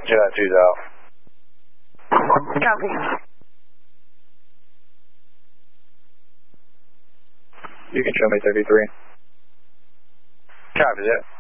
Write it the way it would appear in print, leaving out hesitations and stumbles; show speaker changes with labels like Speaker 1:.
Speaker 1: July 2's out.
Speaker 2: Copy.
Speaker 1: You can show me 33. Copy that.